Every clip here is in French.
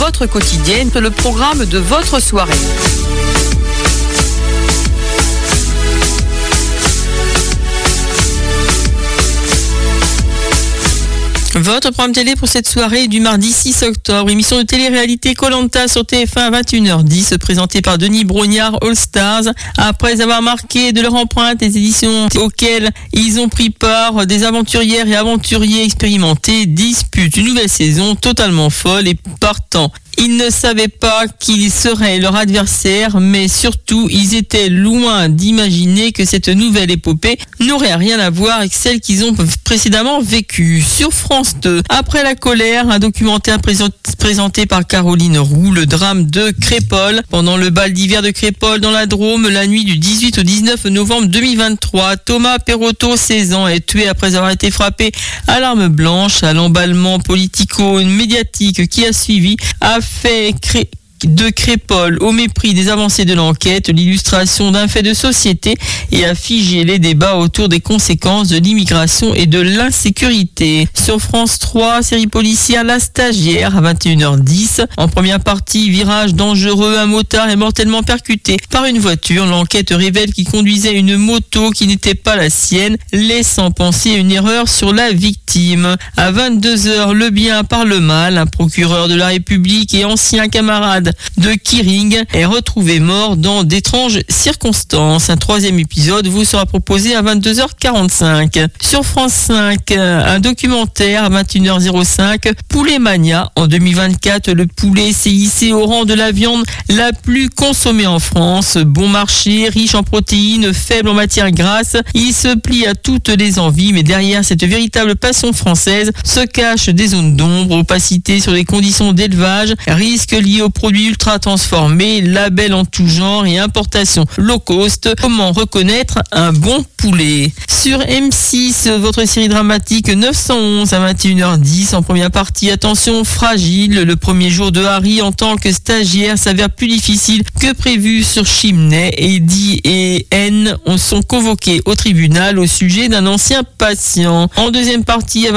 votre quotidienne, le programme de votre soirée. Votre programme télé pour cette soirée du mardi 6 octobre. Émission de télé-réalité Koh-Lanta sur TF1 à 21h10, présentée par Denis Brognard All Stars. Après avoir marqué de leur empreinte les éditions auxquelles ils ont pris part, des aventurières et aventuriers expérimentés disputent une nouvelle saison totalement folle et partant. Ils ne savaient pas qui serait leur adversaire, mais surtout, ils étaient loin d'imaginer que cette nouvelle épopée n'aurait rien à voir avec celle qu'ils ont précédemment vécue. Sur France 2, Après la colère, un documentaire présenté par Caroline Roux, le drame de Crépol. Pendant le bal d'hiver de Crépol dans la Drôme, la nuit du 18 au 19 novembre 2023, Thomas Perrotto, 16 ans, est tué après avoir été frappé à l'arme blanche. À l'emballement politico-médiatique qui a suivi, a fait de Crépol au mépris des avancées de l'enquête, l'illustration d'un fait de société et a figé les débats autour des conséquences de l'immigration et de l'insécurité. Sur France 3, série policière La Stagiaire à 21h10. En première partie, virage dangereux, un motard est mortellement percuté par une voiture. L'enquête révèle qu'il conduisait une moto qui n'était pas la sienne, laissant penser à une erreur sur la victime. À 22h, Le bien par le mal, un procureur de la République et ancien camarade de Kiring est retrouvé mort dans d'étranges circonstances. Un troisième épisode vous sera proposé à 22h45. Sur France 5, un documentaire à 21h05, Poulet Mania. En 2024, le poulet s'est hissé au rang de la viande la plus consommée en France. Bon marché, riche en protéines, faible en matières grasses, il se plie à toutes les envies, mais derrière cette véritable passion française se cachent des zones d'ombre, opacité sur les conditions d'élevage, risques liés aux produits ultra transformés, labels en tout genre et importation low cost. Comment reconnaître un bon poulet? Sur M6, votre série dramatique 911 à 21h10. En première partie, attention, Fragile. Le premier jour de Harry en tant que stagiaire s'avère plus difficile que prévu sur Chimney. Eddie et Anne sont convoqués au tribunal au sujet d'un ancien patient. En deuxième partie, à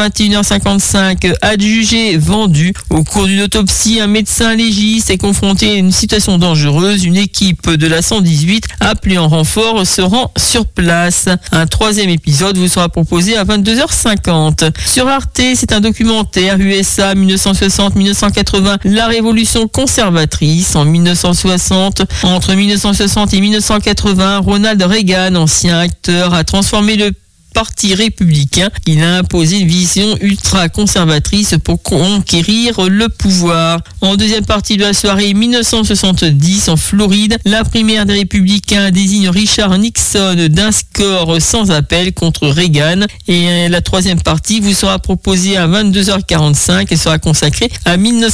21h55, adjugé vendu. Au cours d'une autopsie, un médecin légiste est confronté à une situation dangereuse. Une équipe de la 118 appelée en renfort se rend sur place. Un troisième épisode vous sera proposé à 22h50. Sur Arte, c'est un documentaire USA 1960-1980, la révolution conservatrice. En 1960, entre 1960 et 1980, Ronald Reagan, ancien acteur, a transformé le Parti républicain. Il a imposé une vision ultra-conservatrice pour conquérir le pouvoir. En deuxième partie de la soirée, 1970, en Floride, la primaire des républicains désigne Richard Nixon d'un score sans appel contre Reagan. Et la troisième partie vous sera proposée à 22h45 et sera consacrée à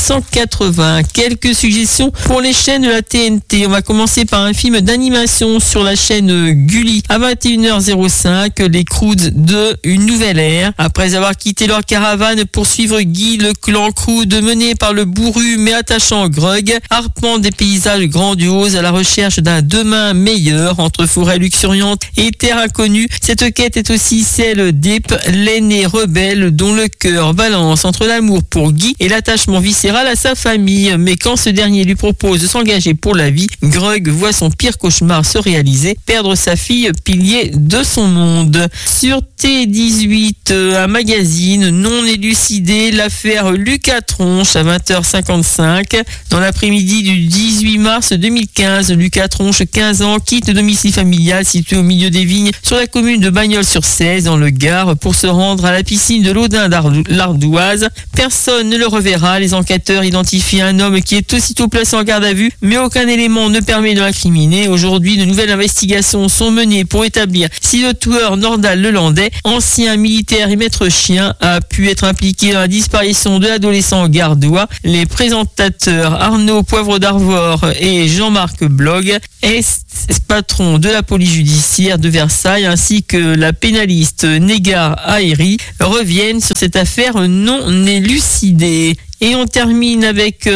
1980. Quelques suggestions pour les chaînes de la TNT. On va commencer par un film d'animation sur la chaîne Gulli à 21h05. Les Croods de Une Nouvelle Ère. Après avoir quitté leur caravane pour suivre Guy, le clan Croud mené par le bourru mais attachant Grug arpente des paysages grandioses à la recherche d'un demain meilleur entre forêts luxuriantes et terres inconnues. Cette quête est aussi celle d'Eep, l'aîné rebelle dont le cœur balance entre l'amour pour Guy et l'attachement viscéral à sa famille. Mais quand ce dernier lui propose de s'engager pour la vie, Grug voit son pire cauchemar se réaliser, perdre sa fille, pilier de son monde. Sur T18, un magazine non élucidé, l'affaire Lucas Tronche à 20h55. Dans l'après-midi du 18 mars 2015, Lucas Tronche, 15 ans, quitte le domicile familial situé au milieu des vignes sur la commune de Bagnols-sur-Cèze dans le Gard pour se rendre à la piscine de l'Audin-l'Ardoise. Personne ne le reverra. Les enquêteurs identifient un homme qui est aussitôt placé en garde à vue, mais aucun élément ne permet de l'incriminer. Aujourd'hui, de nouvelles investigations sont menées pour établir si le tueur Nordal Lelandais, ancien militaire et maître chien, a pu être impliqué dans la disparition de l'adolescent gardois. Les présentateurs Arnaud Poivre d'Arvor et Jean-Marc Blog, ex-patron de la police judiciaire de Versailles, ainsi que la pénaliste Négar Aéry, reviennent sur cette affaire non élucidée. Et on termine avec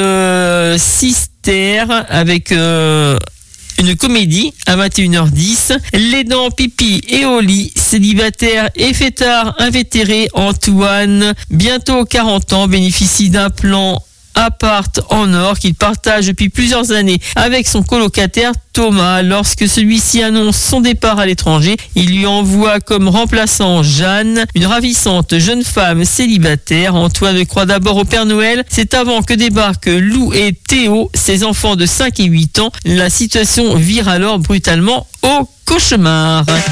Sister, avec une comédie à 21h10. Les dents, pipi et au lit, célibataire et fêtard invétéré, Antoine, bientôt 40 ans, bénéficie d'un plan appart en or qu'il partage depuis plusieurs années avec son colocataire Thomas. Lorsque celui-ci annonce son départ à l'étranger, il lui envoie comme remplaçant Jeanne, une ravissante jeune femme célibataire. Antoine croit d'abord au Père Noël. C'est avant que débarquent Lou et Théo, ses enfants de 5 et 8 ans. La situation vire alors brutalement au cauchemar.